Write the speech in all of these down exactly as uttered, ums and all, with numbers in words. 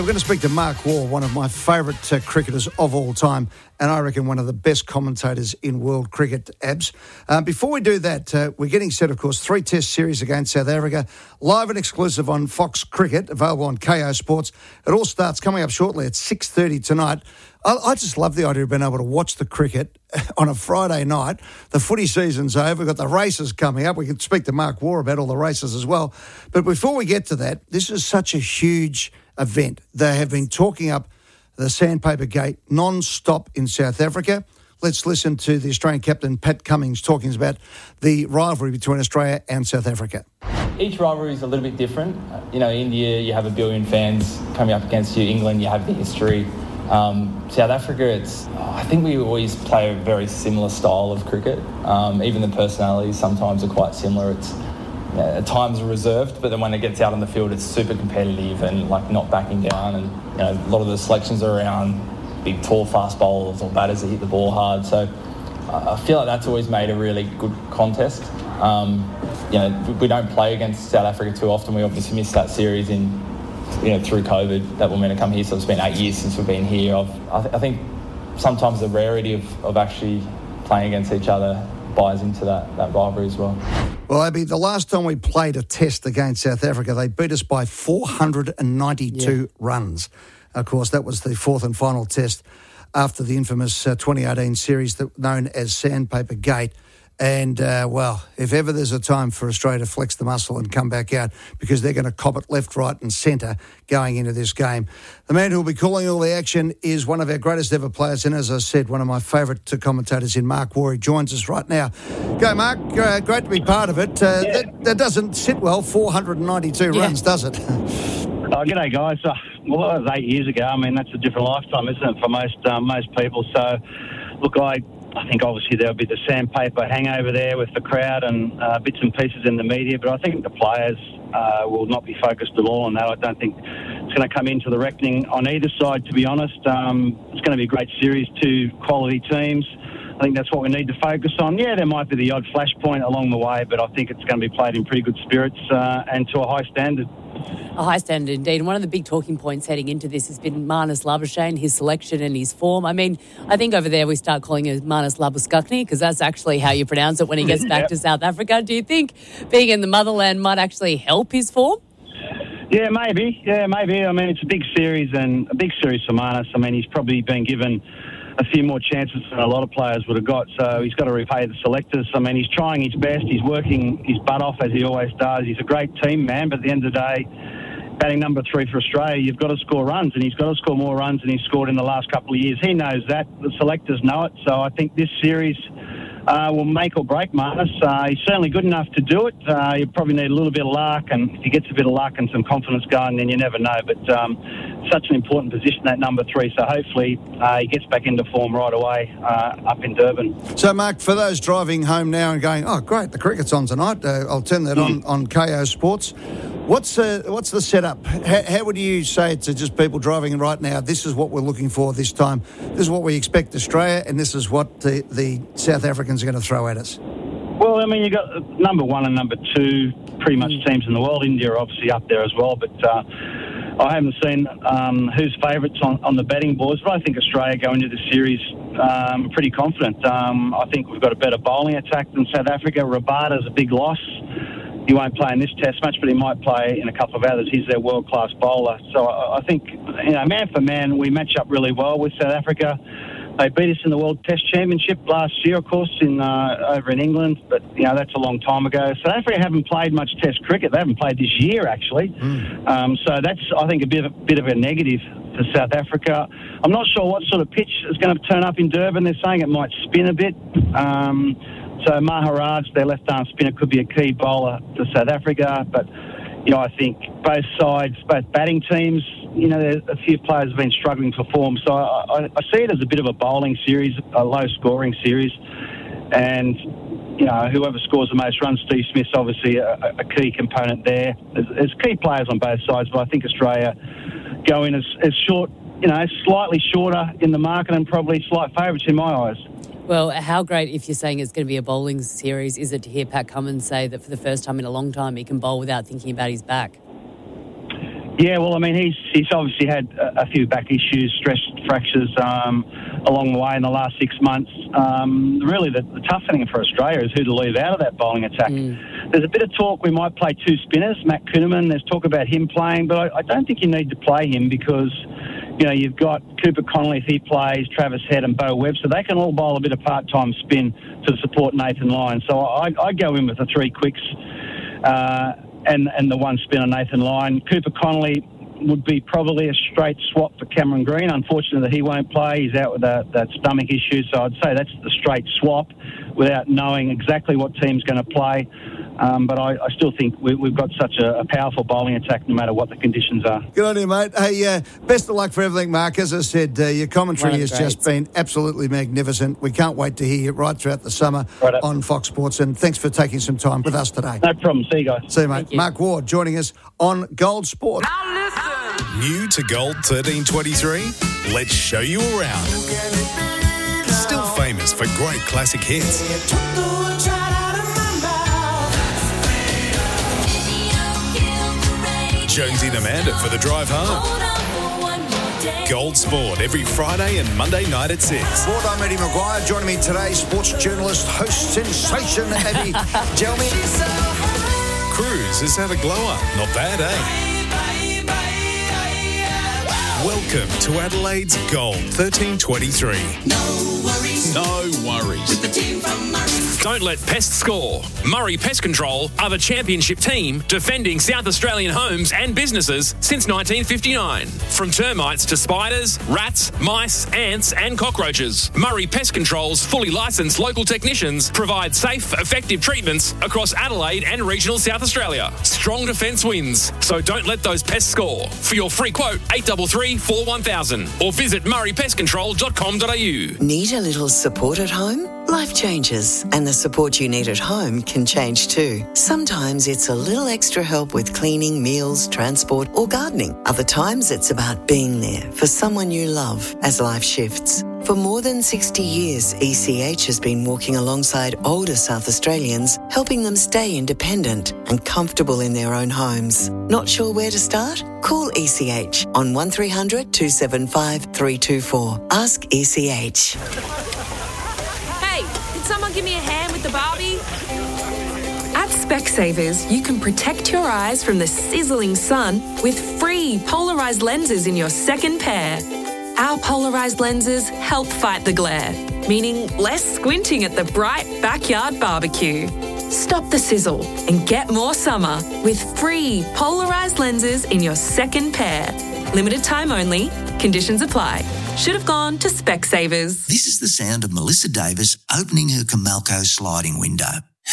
We're going to speak to Mark Waugh, one of my favourite uh, cricketers of all time, and I reckon one of the best commentators in world cricket, Abs. Uh, before we do that, uh, we're getting set, of course, three test series against South Africa, live and exclusive on Fox Cricket, available on K O Sports. It all starts coming up shortly at six thirty tonight. I, I just love the idea of being able to watch the cricket on a Friday night. The footy season's over. We've got the races coming up. We can speak to Mark Waugh about all the races as well. But before we get to that, this is such a huge event. They have been talking up the Sandpaper Gate non-stop in South Africa. Let's listen to the Australian captain, Pat Cummins, talking about the rivalry between Australia and South Africa. Each rivalry is a little bit different. You know, India, you have a billion fans coming up against you. England, you have the history. Um, South Africa, it's. I think we always play a very similar style of cricket. Um, even the personalities sometimes are quite similar. It's yeah, at times reserved, but then when it gets out on the field, it's super competitive and like not backing down. And you know, a lot of the selections are around big, tall, fast bowlers or batters that hit the ball hard. So I feel like that's always made a really good contest. Um, you know, we don't play against South Africa too often. We obviously missed that series in, you know, through COVID that we're meant to come here. So it's been eight years since we've been here. I've, I, th- I think sometimes the rarity of, of actually playing against each other buys into that, that rivalry as well. Well, Abby, the last time we played a test against South Africa, they beat us by four hundred ninety-two yeah. runs. Of course, that was the fourth and final test after the infamous uh, twenty eighteen series that known as Sandpaper Gate. And, uh, well, if ever there's a time for Australia to flex the muscle and come back out, because they're going to cop it left, right and centre going into this game. The man who will be calling all the action is one of our greatest ever players, and as I said, one of my favourite commentators in Mark Waugh. He joins us right now. Go, Mark. Uh, great to be part of it. Uh, yeah. that, that doesn't sit well, four hundred ninety-two yeah. runs, does it? Oh, g'day, guys. Uh, well, that was eight years ago. I mean, that's a different lifetime, isn't it, for most um, most people? So, look, I... I think obviously there'll be the sandpaper hangover there with the crowd and uh, bits and pieces in the media, but I think the players uh, will not be focused at all on that. I don't think it's going to come into the reckoning on either side, to be honest. Um, it's going to be a great series, two quality teams. I think that's what we need to focus on. Yeah, there might be the odd flashpoint along the way, but I think it's going to be played in pretty good spirits uh, and to a high standard. A high standard indeed. And one of the big talking points heading into this has been Marnus Labuschagne, his selection and his form. I mean, I think over there we start calling him Marnus Labuskakny because that's actually how you pronounce it when he gets back yep. to South Africa. Do you think being in the motherland might actually help his form? Yeah, maybe. Yeah, maybe. I mean, it's a big series and a big series for Marnus. I mean, he's probably been given a few more chances than a lot of players would have got, so he's got to repay the selectors. I mean, he's trying his best. He's working his butt off, as he always does. He's a great team man, but at the end of the day, batting number three for Australia, you've got to score runs, and he's got to score more runs than he's scored in the last couple of years. He knows that. The selectors know it, so I think this series uh, will make or break Marnus. Uh, he's certainly good enough to do it. Uh, you probably need a little bit of luck, and if he gets a bit of luck and some confidence going, then you never know. But um, such an important position, that number three, so hopefully uh, he gets back into form right away uh, up in Durban. So, Mark, for those driving home now and going, oh, great, the cricket's on tonight, uh, I'll turn that mm. on, on K O Sports. What's uh, what's the setup? How, how would you say to just people driving right now, this is what we're looking for this time, this is what we expect Australia, and this is what the, the South Africans are going to throw at us? Well, I mean, you've got number one and number two pretty much teams in the world. India are obviously up there as well, but uh, I haven't seen um, who's favourites on, on the batting boards, but I think Australia going into the series um, pretty confident. Um, I think we've got a better bowling attack than South Africa. Rabada's a big loss. He won't play in this test match, but he might play in a couple of others. He's their world-class bowler. So I, I think, you know, man for man, we match up really well with South Africa. They beat us in the World Test Championship last year, of course, in uh, over in England, but, you know, that's a long time ago. South Africa haven't played much Test cricket. They haven't played this year, actually. Mm. Um, so that's, I think, a bit of, bit of a negative for South Africa. I'm not sure what sort of pitch is going to turn up in Durban. They're saying it might spin a bit. Um, so Maharaj, their left-arm spinner, could be a key bowler to South Africa, but, you know, I think both sides, both batting teams, you know, a few players have been struggling for form. So I, I, I see it as a bit of a bowling series, a low-scoring series. And, you know, whoever scores the most runs, Steve Smith's obviously a, a key component there. There's, there's key players on both sides, but I think Australia go in as, as short, you know, slightly shorter in the market and probably slight favourites in my eyes. Well, how great, if you're saying it's going to be a bowling series, is it to hear Pat Cummins say that for the first time in a long time he can bowl without thinking about his back? Yeah, well, I mean, he's he's obviously had a, a few back issues, stress fractures um, along the way in the last six months. Um, really, the, the tough thing for Australia is who to leave out of that bowling attack. Mm. There's a bit of talk we might play two spinners, Matt Kuhneman. There's talk about him playing, but I, I don't think you need to play him because, you know, you've got Cooper Connolly if he plays, Travis Head and Bo Webb, so they can all bowl a bit of part-time spin to support Nathan Lyon. So I, I go in with the three quicks. Uh, And, and the one spinner, Nathan Lyon. Cooper Connolly would be probably a straight swap for Cameron Green. Unfortunately, that he won't play. He's out with that, that stomach issue, so I'd say that's the straight swap without knowing exactly what team's going to play. Um, but I, I still think we, we've got such a, a powerful bowling attack no matter what the conditions are. Good on you, mate. Hey, uh, best of luck for everything, Mark. As I said, uh, your commentary has just been absolutely magnificent. We can't wait to hear you right throughout the summer right on Fox Sports, and thanks for taking some time with us today. No problem. See you guys. See you, mate. You. Mark Ward joining us on Gold Sport. Now listen. New to Gold thirteen twenty-three? Let's show you around. Still famous for great classic hits. Jonesy and Amanda for the drive home. Gold Sport every Friday and Monday night at six. Sport, I'm Eddie Maguire. Joining me today, sports journalist, host sensation, Abby Gelmi. Cruz has had a glow up. Not bad, eh? Welcome to Adelaide's Gold thirteen twenty-three. No worries. No worries. With the team from Murray. Don't let pests score. Murray Pest Control are the championship team defending South Australian homes and businesses since nineteen fifty-nine. From termites to spiders, rats, mice, ants and cockroaches, Murray Pest Control's fully licensed local technicians provide safe, effective treatments across Adelaide and regional South Australia. Strong defence wins, so don't let those pests score. For your free quote, eight three three, four one thousand or visit murray pest control dot com dot a u. Need a little support at home? Life changes, and the support you need at home can change too. Sometimes it's a little extra help with cleaning, meals, transport, or gardening. Other times it's about being there for someone you love as life shifts. For more than sixty years, E C H has been walking alongside older South Australians, helping them stay independent and comfortable in their own homes. Not sure where to start? Call E C H on one three hundred, two seven five, three two four. Ask E C H. Hey, can someone give me a hand with the Barbie? At Specsavers, you can protect your eyes from the sizzling sun with free polarised lenses in your second pair. Our polarised lenses help fight the glare, meaning less squinting at the bright backyard barbecue. Stop the sizzle and get more summer with free polarised lenses in your second pair. Limited time only. Conditions apply. Should have gone to Specsavers. This is the sound of Melissa Davis opening her Comalco sliding window.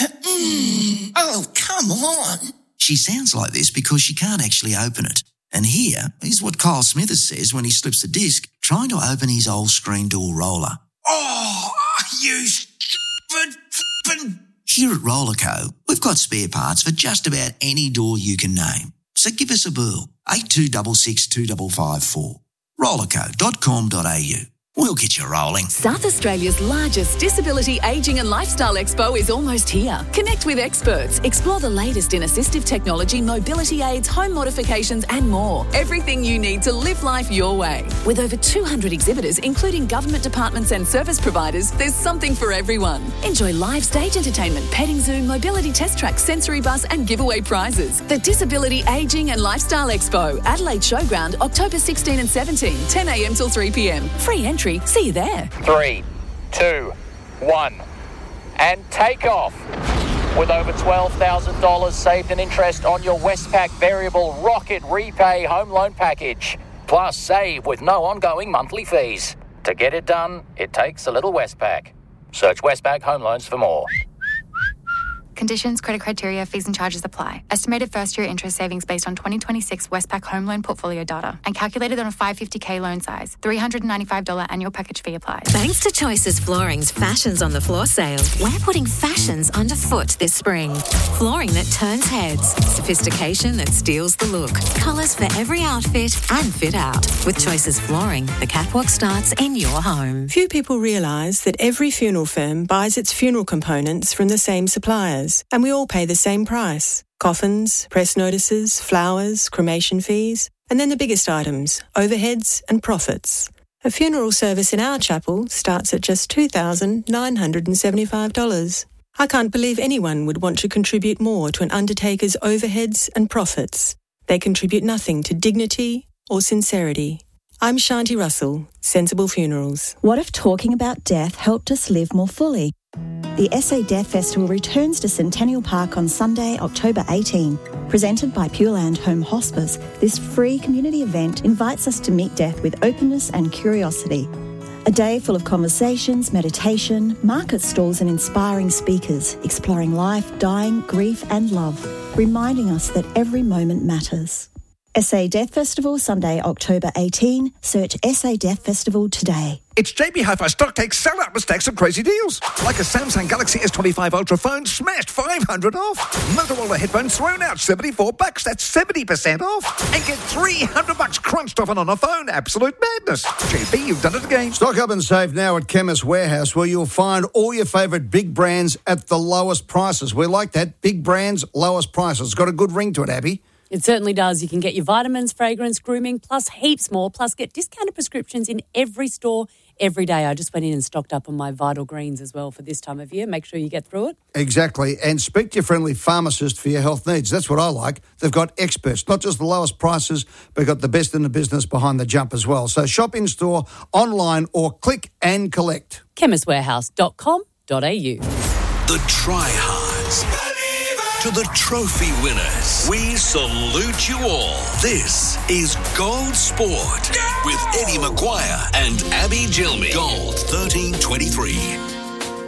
Oh, come on. She sounds like this because she can't actually open it. And here is what Kyle Smithers says when he slips the disc trying to open his old screen door roller. Oh, you stupid f***ing... Here at Rollerco, we've got spare parts for just about any door you can name. So give us a burl, eight two six six, two five five four. rollerco dot com dot a u. We'll get you rolling. South Australia's largest disability, ageing and lifestyle expo is almost here. Connect with experts. Explore the latest in assistive technology, mobility aids, home modifications and more. Everything you need to live life your way. With over two hundred exhibitors, including government departments and service providers, there's something for everyone. Enjoy live stage entertainment, petting zoo, mobility test track, sensory bus and giveaway prizes. The Disability, Ageing and Lifestyle Expo, Adelaide Showground, October sixteenth and seventeenth, ten a m till three p m. Free entry. See you there. Three, two, one, and take off. With over twelve thousand dollars saved in interest on your Westpac Variable Rocket Repay Home Loan Package. Plus, save with no ongoing monthly fees. To get it done, it takes a little Westpac. Search Westpac Home Loans for more. Conditions, credit criteria, fees and charges apply. Estimated first-year interest savings based on twenty twenty-six Westpac home loan portfolio data and calculated on a five hundred fifty thousand loan size. three hundred ninety-five dollars annual package fee applies. Thanks to Choices Flooring's Fashions on the Floor sale, we're putting fashions underfoot this spring. Flooring that turns heads, sophistication that steals the look, colours for every outfit and fit out. With Choices Flooring, the catwalk starts in your home. Few people realise that every funeral firm buys its funeral components from the same suppliers, and we all pay the same price. Coffins, press notices, flowers, cremation fees, and then the biggest items, overheads and profits. A funeral service in our chapel starts at just two thousand nine hundred seventy-five dollars. I can't believe anyone would want to contribute more to an undertaker's overheads and profits. They contribute nothing to dignity or sincerity. I'm Shanti Russell, Sensible Funerals. What if talking about death helped us live more fully? The S A Death Festival returns to Centennial Park on Sunday, October eighteenth. Presented by Pure Land Home Hospice, this free community event invites us to meet death with openness and curiosity. A day full of conversations, meditation, market stalls and inspiring speakers, exploring life, dying, grief and love, reminding us that every moment matters. S A Death Festival, Sunday, October eighteenth. Search S A Death Festival today. It's J B Hi-Fi Stock Take sell out with stacks of crazy deals. Like a Samsung Galaxy S twenty-five Ultra phone smashed five hundred off. Motorola headphones thrown out seventy-four bucks. That's seventy percent off. And get three hundred bucks crunched off and on a phone. Absolute madness. J B, you've done it again. Stock up and save now at Chemist Warehouse, where you'll find all your favourite big brands at the lowest prices. We like that. Big brands, lowest prices. It's got a good ring to it, Abby. It certainly does. You can get your vitamins, fragrance, grooming, plus heaps more, plus get discounted prescriptions in every store every day. I just went in and stocked up on my Vital Greens as well for this time of year. Make sure you get through it. Exactly. And speak to your friendly pharmacist for your health needs. That's what I like. They've got experts, not just the lowest prices, but got the best in the business behind the jump as well. So shop in store, online, or click and collect. chemist warehouse dot com dot a u. The tryhards to the trophy winners. We salute you all. This is Gold Sport with Eddie Maguire and Abby Gilmy. Gold thirteen twenty-three.